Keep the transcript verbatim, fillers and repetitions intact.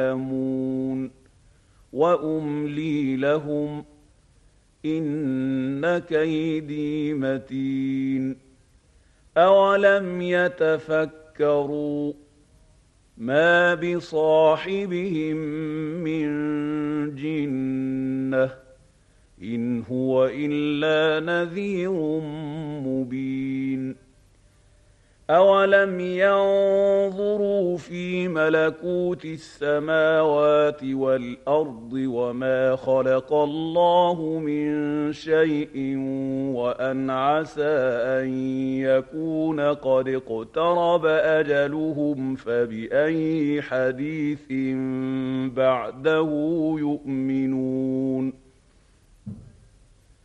يعلمون وأملي لهم إن كيدي متين أولم يتفكروا ما بصاحبهم من جنة إن هو إلا نذير مبين أولم ينظروا في ملكوت السماوات والأرض وما خلق الله من شيء وأن عسى أن يكون قد اقترب أجلهم فبأي حديث بعده يؤمنون